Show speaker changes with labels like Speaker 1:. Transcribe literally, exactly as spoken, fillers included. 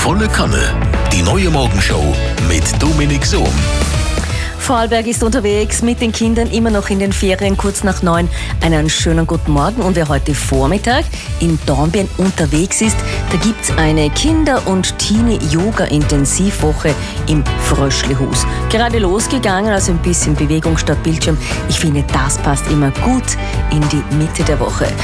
Speaker 1: Volle Kanne. Die neue Morgenshow mit Dominik Sohm.
Speaker 2: Vorarlberg ist unterwegs mit den Kindern, immer noch in den Ferien, kurz nach neun. Einen schönen guten Morgen. Und wer heute Vormittag in Dornbirn unterwegs ist, da gibt es eine Kinder- und Teenie-Yoga-Intensivwoche im Fröschlihus. Gerade losgegangen, also ein bisschen Bewegung statt Bildschirm. Ich finde, das passt immer gut in die Mitte der Woche.